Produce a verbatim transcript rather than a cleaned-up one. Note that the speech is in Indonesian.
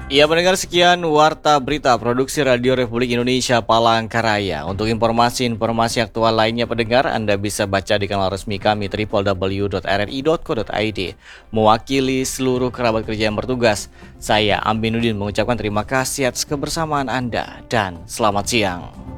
Ya mendengar sekian warta berita produksi Radio Republik Indonesia Palangkaraya. Untuk informasi-informasi aktual lainnya pendengar, Anda bisa baca di kanal resmi kami w w w dot r r i dot co dot i d. Mewakili seluruh kerabat kerja yang bertugas, saya Aminuddin mengucapkan terima kasih atas kebersamaan Anda dan selamat siang.